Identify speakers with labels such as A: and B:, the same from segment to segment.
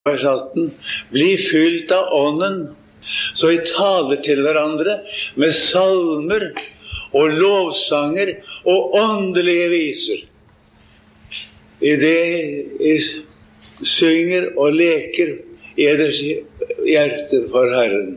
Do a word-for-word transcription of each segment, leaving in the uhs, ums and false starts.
A: vers atten, bli fylt av ånden, så vi taler til hverandre med salmer og lovsanger og åndelige viser. I det I synger og leker i eders hjerte for Herren.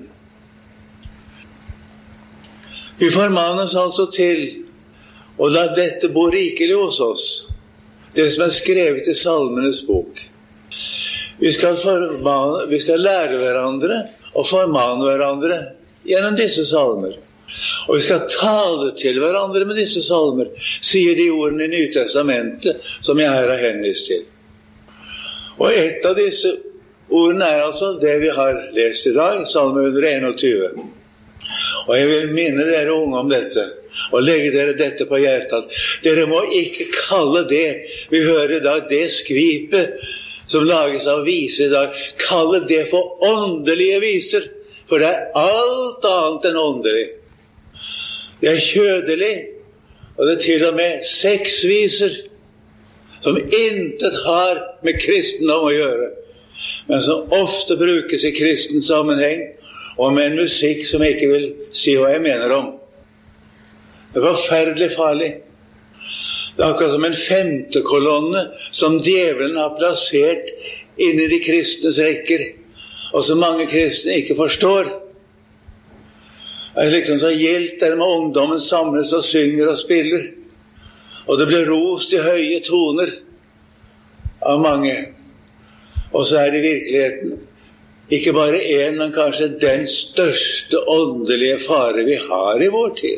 A: Vi formanes altså til å la dette bo rikelig hos oss, det som er skrevet i Salmenes bok. Vi skal, formane, vi skal lære hverandre og formane hverandre gjennom disse salmer. Og vi skal tale til hverandre med disse salmer, sier de ordene i Nytestamentet som jeg her har henvist til. Og et av disse ordene er altså det vi har lest i dag, Salme ett hundre tjueen. Og jeg vil minne dere unge om dette, og legge dere dette på hjertet. Dere må ikke kalle det vi hører i dag, det skvipet som lages av viser i dag, kalle det for åndelige viser, for det er alt annet enn åndelig. Det er kjødelig, og det er til og med sexviser, som intet har med kristendom å gjøre, men som ofte brukes i kristen sammenheng, og med en musikk som jeg ikke vil si hva jeg mener om. Det er forferdelig farlig. Det er akkurat som en femte kolonne som djevelen har plassert inn i de kristnes rekker, og som mange kristne ikke forstår. Det er liksom så gjeldt der med ungdommen samles og synger og spiller, og det blir rost i høye toner av mange. Og så er det i virkeligheten ikke bare en, men kanskje den største åndelige fare vi har i vår tid.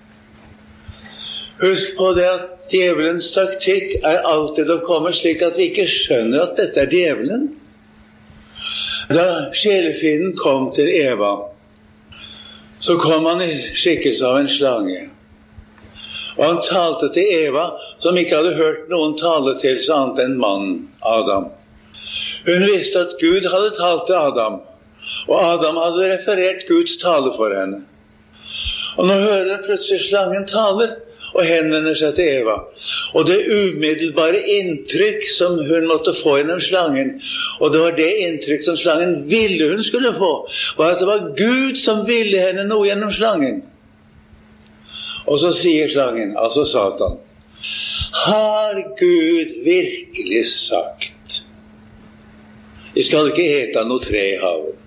A: Husk på det at djevelens taktikk er alltid å komme slik at vi ikke skjønner at dette er djevelen. Da sjelefienden kom til Eva, så kom han i skikkelse av en slange. Og han talte til Eva, som ikke hadde hørt noen tale til så annet enn mannen Adam. Hun visste at Gud hadde talt til Adam, og Adam hadde referert Guds tale for henne. Og nå hører plutselig slangen taler, og henvender seg til Eva. Og det umiddelbare inntrykk som hun måtte få gjennom slangen, og det var det inntrykk som slangen ville hun skulle få, var at det var Gud som ville henne noe gjennom slangen. Og så sier slangen, altså Satan, har Gud virkelig sagt, vi skal ikke ete av noe tre i havet.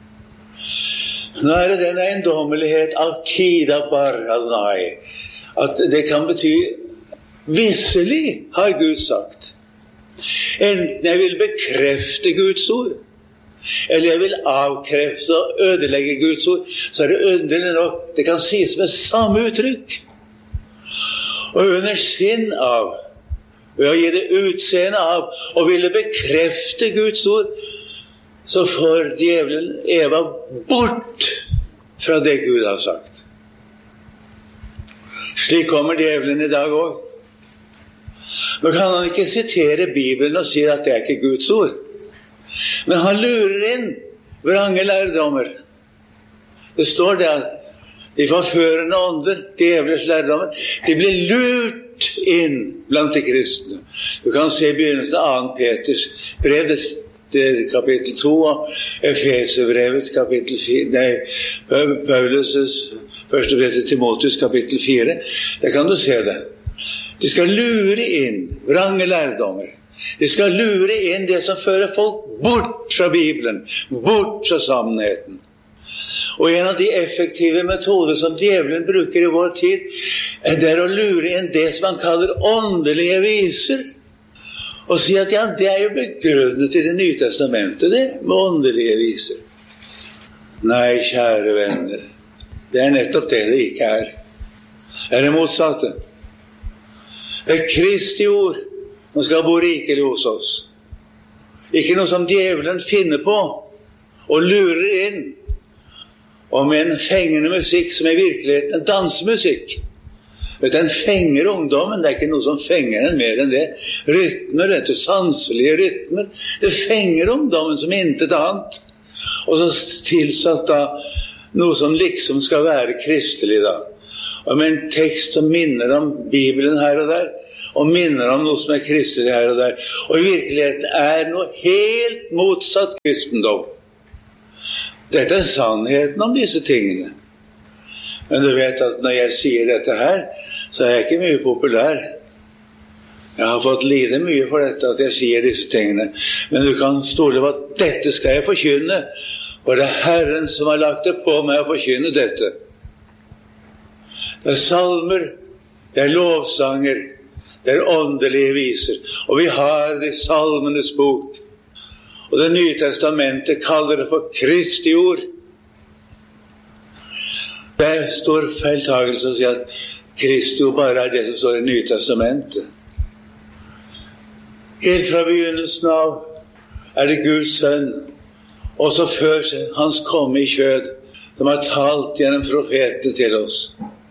A: Nå er det den eiendommelighet akida baranai, at det kan bety visselig har Gud sagt. Enten jeg vil bekrefte Guds ord, eller jeg vil avkrefte og ødelegge Guds ord, så er det underlig nok, det kan sies med samme uttrykk. Og under skinn av, ved å gi det utseende av, og ville bekrefte Guds ord, så får djevelen Eva bort fra det Gud har sagt. Slik kommer djevelen i dag også. Nå kan han ikke sitere Bibelen og si at det er ikke Guds ord. Men han lurer inn vrange lærdommer. Det står det at de forførende ånder, djevelens lærdommer, de blir lurt inn blant de kristne. Du kan se begynnelsen av andre Peters brev, kapittel to, og Efeserbrevet, kapittel fire, nei, Paulus' første brev til Timotheus, kapittel fire. Der kan du se det. De skal lure inn vrange lærdommer. De skal lure inn det som fører folk bort fra Bibelen, bort fra sannheten. Og en av de effektive metoder som djevelen bruker i vår tid, er det å lure inn det som han kaller åndelige viser. Og si at ja, det er jo begrunnet i det nye testamentet, det, med åndelige viser. Nei, kjære venner, det er nettopp det det ikke er. Er det motsatte? Det er Kristi ord som skal bo rikelig hos oss. Ikke noe som djevelen finner på og lurer inn, og med en fengende musikk som er i virkeligheten en dansemusikk. Vet du, den fenger ungdommen, det er ikke noe som fenger den mer enn det. Rytmer, dette sanselige rytmer, det fenger ungdommen som intet annet. Og så tilsatt da noe som liksom skal være kristelig da. Og med en tekst som minner om Bibelen her og der, og minner om noe som er kristelig her og der. Og i virkeligheten er noe helt motsatt kristendom. Dette er sannheten om disse tingene. Men du vet at når jeg sier dette her, så er jeg ikke mye populær. Jeg har fått lide mye for dette, at jeg sier disse tingene. Men du kan stole på at dette skal jeg forkynne, for det er Herren som har lagt det på meg å forkynne dette. Det er salmer, det er lovsanger, det er åndelige viser. Og vi har det i Salmenes bok. Og det nye testamentet kaller det for Kristi ord. Det er stor feiltagelse å si at Kristi ord bare er det som står i Nye testamentet. Helt fra begynnelsen av er det Guds sønn, og så før hans komme i kjød, som har talt gjennom profetene til oss.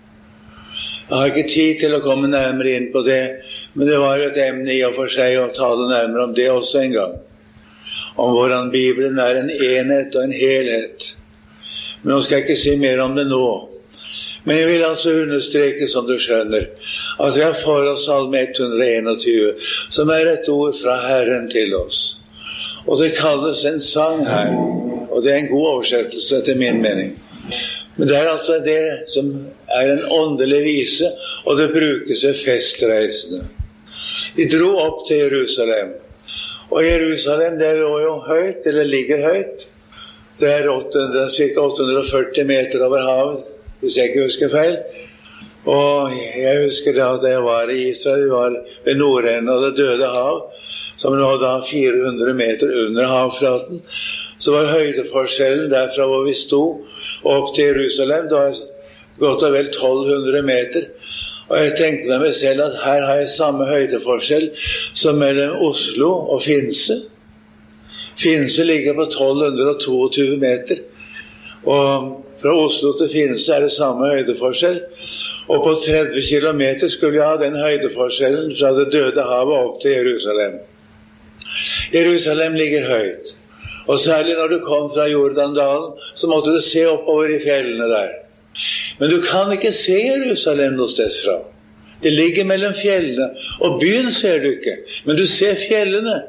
A: Jeg har ikke tid til å komme nærmere inn på det, men det var et emne i og for seg å tale nærmere om det også en gang. Om hvordan Bibelen er en enhet og en helhet. Men nå skal jeg ikke si mer om det nå. Men jeg vil altså understreke, som du skjønner, at jeg får oss Salme ett hundre enogtyve, som er et ord fra Herren til oss. Og det kalles en sang her, og det er en god oversettelse etter min mening. Men det er altså det som er en åndelig vise, og det brukes ved festreisende. De dro opp til Jerusalem, og Jerusalem det lå jo høyt, eller ligger høyt. Det er ca åtte hundre og førti meter over havet, hvis jeg ikke husker feil. Og jeg husker da at jeg var i Israel, vi var ved nordenden av det døde hav, som lå da fire hundre meter under havflaten. Så var høydeforskjellen derfra hvor vi sto, opp til Jerusalem, det var godt og vel tolv hundre meter. Og jeg tenkte med meg selv at her har jeg samme høydeforskjell som mellom Oslo og Finse. Finse ligger på tolv hundre og tjueto meter. Og fra Oslo til Finse er det samme høydeforskjell. Og på tretti kilometer skulle jeg ha den høydeforskjellen fra det døde havet opp til Jerusalem. Jerusalem ligger høyt. Og særlig når du kom fra Jordandalen, så måtte du se oppover i fjellene der. Men du kan ikke se Jerusalem noe sted fra. Det ligger mellom fjellene, og byen ser du ikke, men du ser fjellene.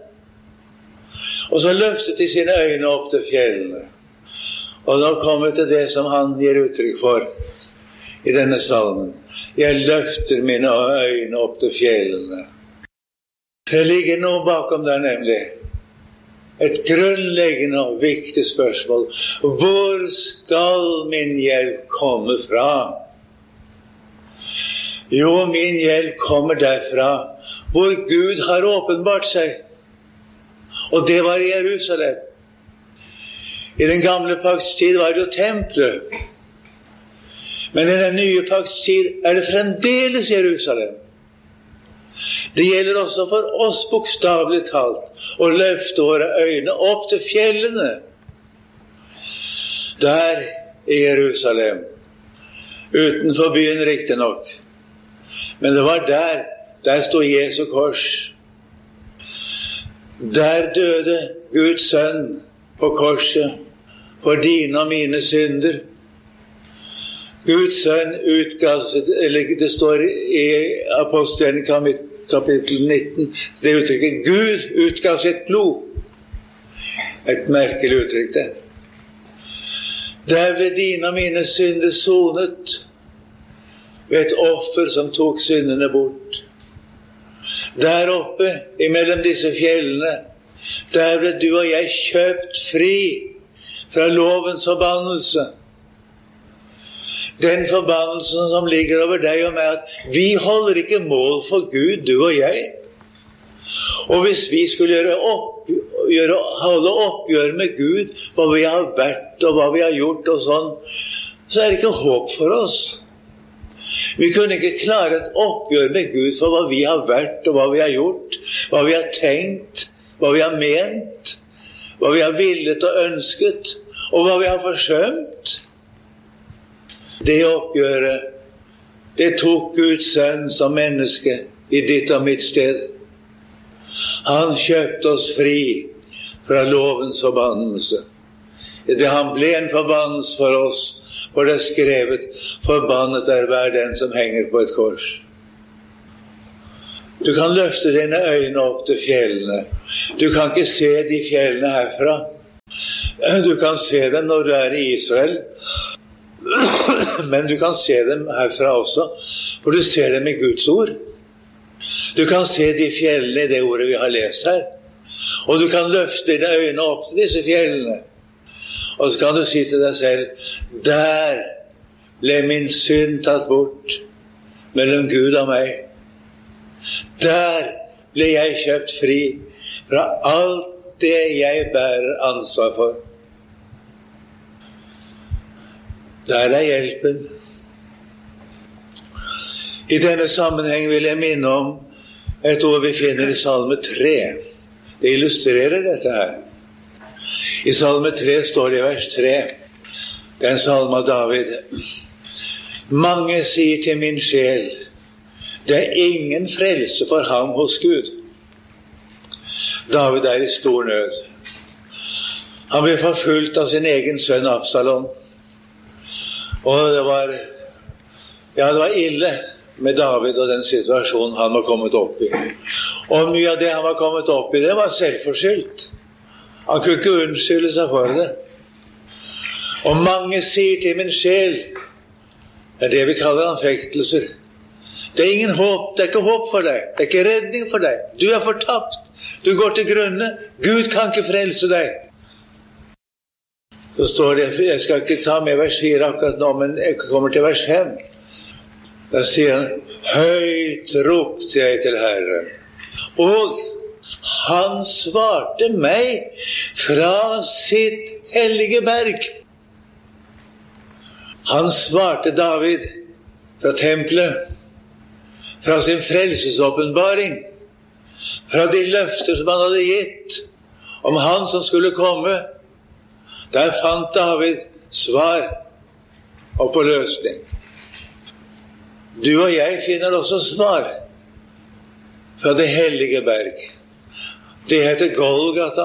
A: Og så løftet de sine øyne opp til fjellene. Og nå kommer vi til det som han gir uttrykk for i denne salmen. Jeg løfter mine øyne opp til fjellene. Det ligger noe bakom der nemlig. Et grunnleggende og viktig spørsmål. Hvor skal min hjelp komme fra? Jo, min hjelp kommer derfra hvor Gud har åpenbart seg. Og det var i Jerusalem. I den gamle pakts tid var det jo tempelet. Men i den nye pakts tid er det fremdeles Jerusalem. Det gjelder også for oss bokstavelig talt å løfte våre øyne opp til fjellene. Der i Jerusalem, utenfor byen riktig nok. Men det var der, der stod Jesu kors. Der døde Guds sønn på korset for dine og mine synder. Guds sønn utga, eller det står i Apostelgjerningen kapittel nitten, det uttrykket Gud utga sitt blod. Et merkelig uttrykk det. Der ble dine og mine synder sonet ved et offer som tok syndene bort. Der oppe imellom disse fjellene, der ble du og jeg kjøpt fri fra lovens forbannelse. Den forbannelsen som ligger over deg og meg, at vi holder ikke mål for Gud, du og jeg. Og hvis vi skulle gjøre opp, gjøre, holde oppgjør med Gud, hva vi har vært og hva vi har gjort og sånn, så er det ikke håp for oss. Vi kunne ikke klare et oppgjør med Gud for hva vi har vært og hva vi har gjort, hva vi har tenkt, hva vi har ment, hva vi har villet og ønsket, og hva vi har forsømt. Det oppgjøret, det tok Guds sønn som menneske i ditt og mitt sted. Han kjøpte oss fri fra lovens forbannelse. Det han ble en forbannelse for oss, for det er skrevet, forbannet er hver den som henger på et kors. Du kan løfte dine øyne opp til fjellene. Du kan ikke se de fjellene herfra. Du kan se dem når du er i Israel, men du kan se dem herfra også, for du ser dem i Guds ord. Du kan se de fjellene i det ordet vi har lest her, og du kan løfte dine øyne opp til disse fjellene. Og så kan du si til deg selv, der ble min synd tatt bort mellom Gud og meg. Der ble jeg kjøpt fri fra alt det jeg bærer ansvar for. Der er hjelpen. I denne sammenheng vil jeg minne om et ord vi finner i Salme tre. Det illustrerer dette her. I Salme tre står det i vers tre. Det er en salme av David. Mange sier til min sjel, det er ingen frelse for ham hos Gud. David er i stor nød. Han ble forfulgt av sin egen sønn Absalom. Og det var, ja, det var ille med David og den situasjonen han var kommet opp i. Og mye av det han var kommet opp i, det var selvforskyldt. Han kunne ikke unnskylde seg for det. Og mange sier til min sjel, det er det vi kaller anfektelser. Det er ingen håp, det er ikke håp for deg, det er ikke redning for deg. Du er fortapt, du går til grunne, Gud kan ikke frelse deg. Så står det, jeg skal ikke ta med vers fire akkurat nå, men jeg kommer til vers fem. Da sier han, høyt ropte jeg til Herren, og han svarte meg fra sitt hellige berg. Han svarte David fra tempelet, fra sin frelsesåpenbaring, fra de løfter som han hadde gitt om han som skulle komme. Der fant David svar og forløsning. Du og jeg finner også svar fra det hellige berg. Det heter Golgata.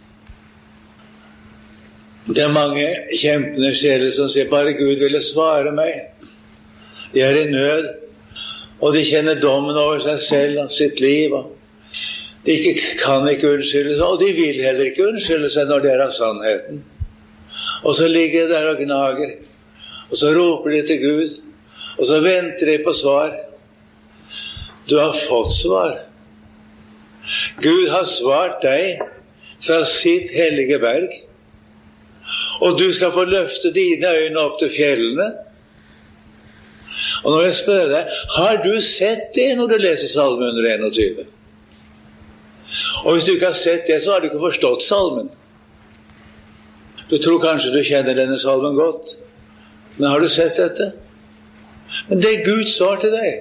A: Det er mange kjempende sjeler som sier, bare Gud ville svare meg. De er i nød, og de kjenner dommen over seg selv og sitt liv. Og de ikke, kan ikke unnskylde seg, og de vil heller ikke unnskylde seg når det er av sannheten. Og så ligger de der og gnager, og så roper de til Gud, og så venter de på svar. Du har fått svar. Gud har svart deg fra sitt hellige berg, og du skal få løfte dine øyne opp til fjellene. Og når jeg spør deg, har du sett det når du leser Salme ett hundre tjueen? Og hvis du ikke har sett det, så har du ikke forstått salmen. Du tror kanskje du kjenner denne salmen godt, men har du sett dette? Men det er Guds svar til deg.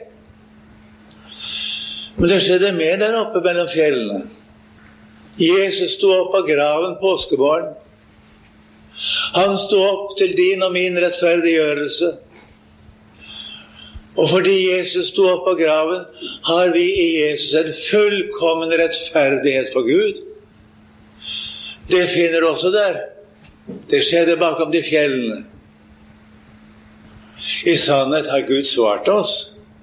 A: Men det skjedde mer der oppe mellom fjellene. Jesus sto opp av graven påskemorgen. Han sto opp til din og min rettferdiggjørelse. Og fordi Jesus sto opp av graven, har vi i Jesus en fullkommen rettferdighet for Gud. Det finner du også der. Det skjedde bakom de fjellene. I sannhet har Gud svart oss.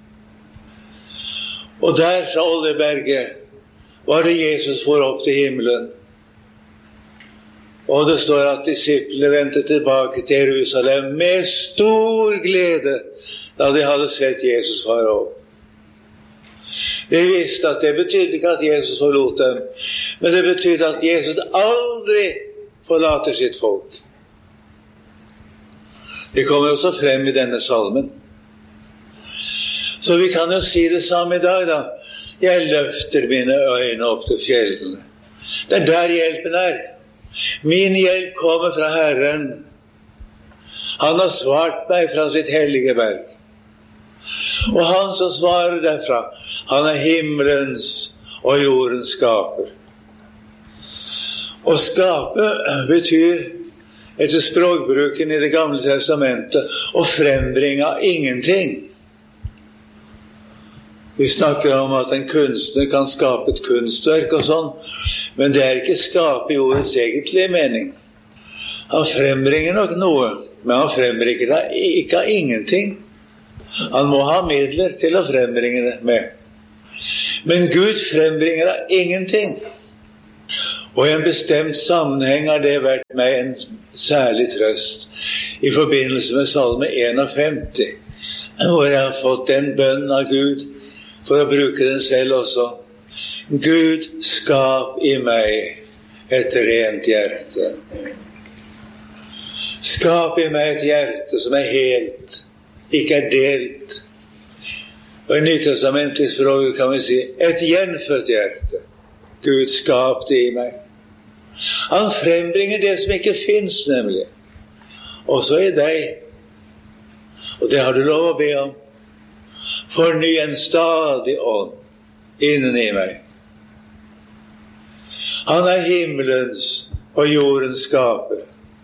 A: Og der fra Oljeberget var det Jesus for opp til himmelen. Og det står at disiplene ventet tilbake til Jerusalem med stor glede da de hadde sett Jesus fare opp. De visste at det betydde ikke at Jesus forlot dem, men det betydde at Jesus aldri forlater sitt folk. Det kommer også frem i denne salmen. Så vi kan jo si det samme i dag da. Jeg løfter mine øyne opp til fjellene. Det er der hjelpen er. Min hjelp kommer fra Herren. Han har svart meg fra sitt hellige berg. Og han som svarer derfra, han er himmelens og jordens skaper. Å skape betyr, etter språkbruken i det gamle testamentet, å frembringe ingenting. Vi snakker om at en kunstner kan skape et kunstverk og sånn, men det er ikke skape i ordets egentlige mening. Han frembringer nok noe, men han frembringer det ikke av ingenting. Han må ha midler til å frembringe det med. Men Gud frembringer av ingenting. Og i en bestemt sammenheng har det vært meg en særlig trøst i forbindelse med salme femtién, hvor jeg har fått den bønnen av Gud, for å bruke den selv også. Gud, skap i meg et rent hjerte. Skap i meg et hjerte som er helt, ikke er delt. Og i nytestamentlig språk kan vi si, et gjenfødt hjerte. Gud, skap det i meg. Han frembringer det som ikke finnes, nemlig. Også i deg. Og det har du lov å be om. Forny en stadig ånd innen i meg. Han er himmelens og jordens skaper.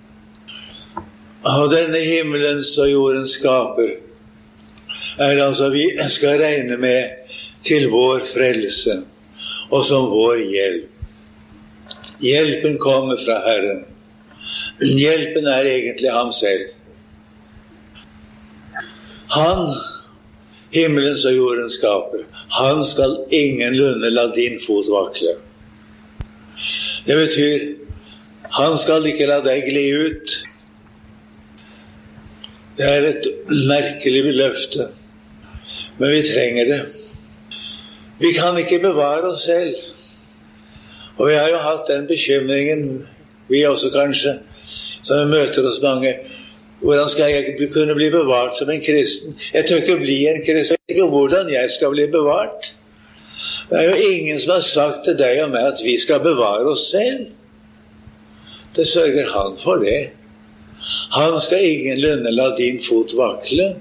A: Og denne himmelens og jordens skaper er det altså vi skal regne med til vår frelse og som vår hjelp. Hjelpen kommer fra Herren. Hjelpen er egentlig ham selv. Han, himmelens og jordens skaper, han skal ingenlunde la din fot vakle. Det betyr, han skal ikke la deg gli ut. Det er et merkelig løfte, men vi trenger det. Vi kan ikke bevare oss selv. Og vi har jo hatt den bekymringen, vi også kanskje, som vi møter oss mange. Hvordan skal jeg kunne bli bevart som en kristen? Jeg tør ikke bli en kristen. Jeg vet ikke hvordan jeg skal bli bevart. Det er jo ingen som har sagt til deg og meg at vi skal bevare oss selv. Det sørger han for det. Han skal ingenlunde la din fot vakle.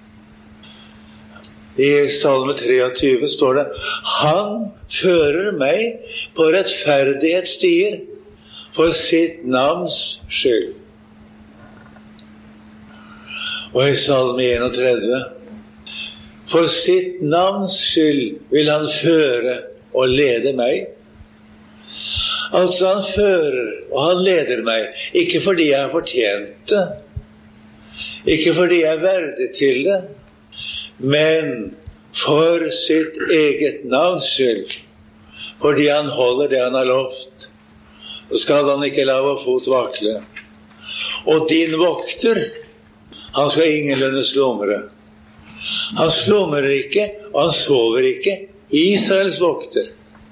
A: I Salme tjuetre står det, han fører meg på rettferdighetsstier for sitt navns skyld. Og i Salme trettién, for sitt navns skyld vil han føre og lede meg. Altså han fører og han leder meg, ikke fordi jeg har fortjent det, ikke fordi jeg er verdig til det, men for sitt eget navns skyld, fordi han holder det han har lovt, så skal han ikke la vår fot vakle. Og din vokter, han skal ingenlunde slumre. Han slumrer ikke, og han sover ikke. Israels vokter.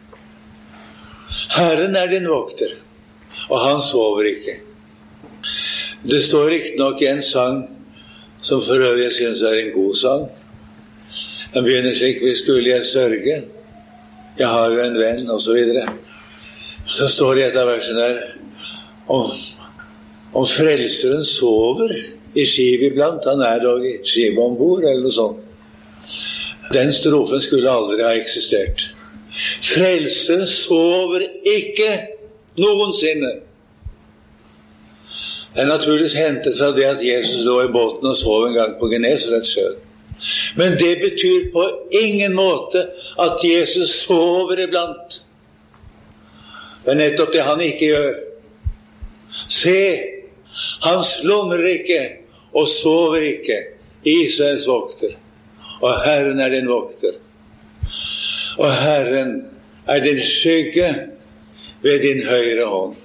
A: Herren er din vokter, og han sover ikke. Det står ikke nok i en sang, som for øvrig jeg synes er en god sang. Den begynner slik, vi skulle jeg sørge, jeg har jo en venn, og så videre. Så står det i et av versene der, om, om frelseren sover i skip iblant, han er dog i skip ombord, eller noe sånt. Den strofen skulle aldri ha eksistert. Frelseren sover ikke noensinne. Det er naturligvis hentet fra det at Jesus lå i båten og sov en gang på Genesaret sjøen. Men det betyr på ingen måte at Jesus sover iblant. Det er nettopp det han ikke gjør. Se, han slumrer ikke og sover ikke. Israels vokter. Og Herren er din vokter. Og Herren er din skygge ved din høyre hånd.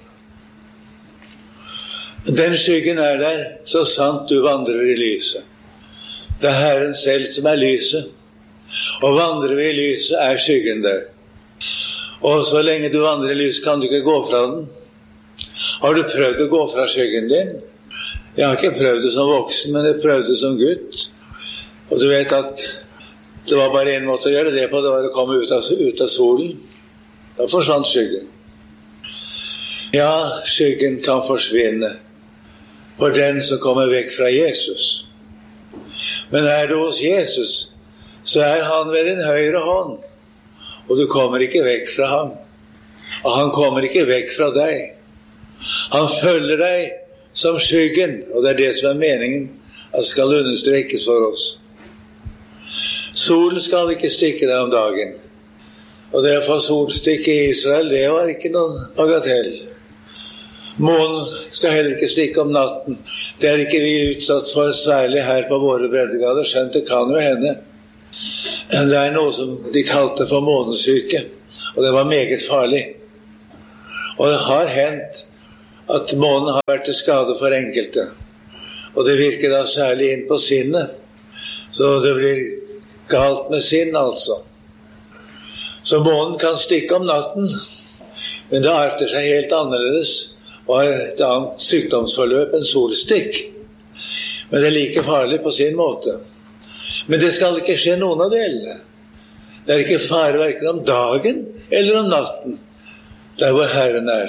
A: Den skyggen er der så sant du vandrer i lyset. Det er Herren selv som er lyset. Og vandrer vi i lyset er skyggen der. Og så lenge du vandrer i lyset kan du ikke gå fra den. Har du prøvd å gå fra skyggen din? Jeg har ikke prøvd det som voksen, men jeg prøvde det som gutt. Og du vet at det var bare en måte å gjøre det på, det var å komme ut av, ut av solen. Da forsvant skyggen. Ja, skyggen kan forsvinne for den som kommer vekk fra Jesus. Men er du hos Jesus, så er han ved din høyre hånd, og du kommer ikke vekk fra ham. Og han kommer ikke vekk fra deg. Han følger deg som skyggen, og det er det som er meningen at skal understrekes for oss. Solen skal ikke stikke deg om dagen. Og det å få solstikk i Israel, det var ikke noen bagatell. Månen skal heller ikke stikke om natten. Det er ikke vi utsatt for særlig her på våre breddegrader, skjønt det kan jo hende. Det er noe som de kalte for månesyke, og det var meget farlig. Og det har hendt at månen har vært til skade for enkelte, og det virker da særlig inn på sinnet, så det blir galt med sinn altså. Så månen kan stikke om natten, men det arter seg helt annerledes, og har et annet sykdomsforløp enn solstikk. Men det er like farlig på sin måte. Men det skal ikke skje noen av delene. Det er ikke fare hverken om dagen eller om natten, der hvor Herren er.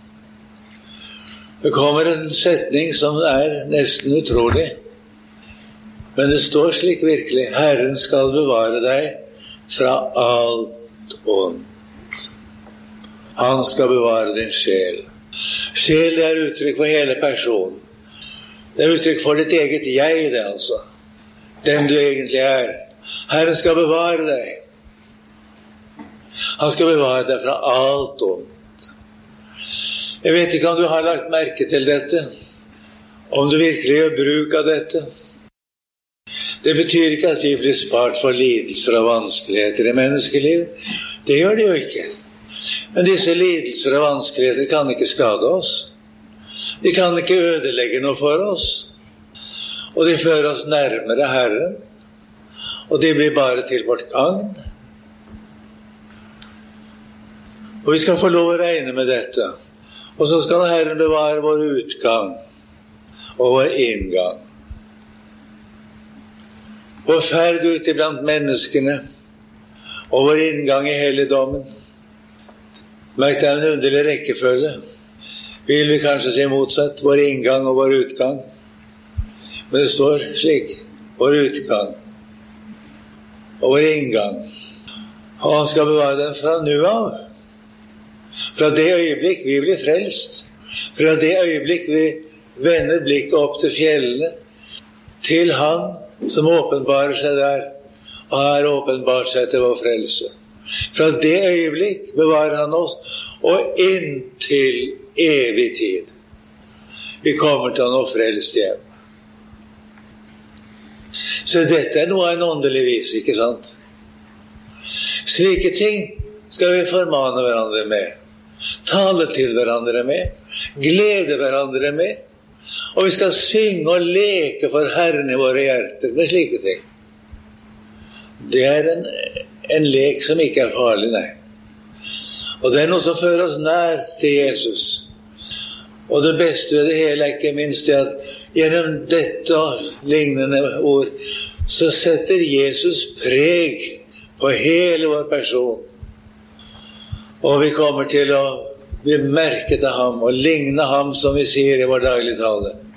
A: Det kommer en setning som er nesten utrolig, men det står slik virkelig: Herren skal bevare deg fra alt ondt. Han skal bevare din sjel. Sjel, det er uttrykk for hele personen. Det er uttrykk for ditt eget jeg, det altså. Den du egentlig er. Herren skal bevare deg. Han skal bevare deg fra alt ondt. Jeg vet ikke om du har lagt merke til dette, om du virkelig gjør bruk av dette. Det betyr ikke at vi blir spart for lidelser og vanskeligheter i menneskeliv. Det gjør det jo ikke. Men disse lidelser og vanskeligheter kan ikke skade oss. De kan ikke ødelegge noe for oss. Og de fører oss nærmere Herren. Og de blir bare til vårt gagn. Og vi skal få lov å regne med dette. Og så skal Herren bevare vår utgang og vår inngang. Vår ferd ut iblant menneskene og vår inngang i helligdommen. Merk, det er en underlig rekkefølge. Vil vi kanskje si motsatt, vår inngang og vår utgang. Men det står slik: vår utgang og vår inngang. Og han skal bevare den fra nu av. Fra det øyeblikk vi blir frelst, fra det øyeblikk vi vender blikket opp til fjellene, til han som åpenbarer seg der, og har åpenbart seg til vår frelse. Fra det øyeblikk bevarer han oss, og inntil evig tid. Vi kommer til å nå frelst hjem. Så dette er noe av en åndelig vis, ikke sant? Slike ting skal vi formane hverandre med, tale til hverandre med, glede hverandre med, og vi skal synge og leke for Herren i våre hjerter med slike ting. Det er en, en lek som ikke er farlig, nei. Og det er noe som fører oss nær til Jesus. Og det beste ved det hele er ikke minst det at gjennom dette og lignende ord så setter Jesus preg på hele vår person. Og vi kommer til å bli merket av ham og ligne ham, som vi sier i vår daglige tale.